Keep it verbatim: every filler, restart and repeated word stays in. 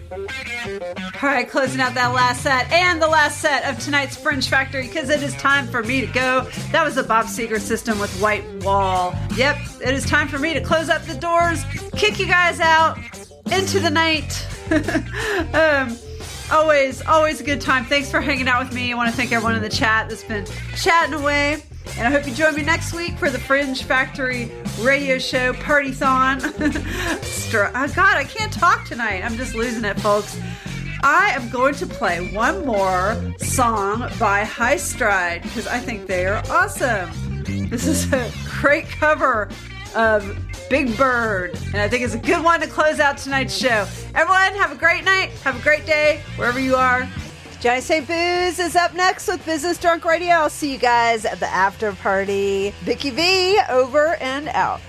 All right, closing out that last set and the last set of tonight's Fringe Factory because it is time for me to go. That was the Bob Seger System with White Wall. Yep, it is time for me to close up the doors, kick you guys out into the night. um, always, always a good time. Thanks for hanging out with me. I want to thank everyone in the chat that's been chatting away. And I hope you join me next week for the Fringe Factory radio show Party-thon. Oh, God, I can't talk tonight. I'm just losing it, folks. I am going to play one more song by High Stride because I think they are awesome. This is a great cover of Big Bird, and I think it's a good one to close out tonight's show. Everyone, have a great night. Have a great day, wherever you are. Johnny Saint Booze is up next with Business Drunk Radio. I'll see you guys at the after party. Vicky V, over and out.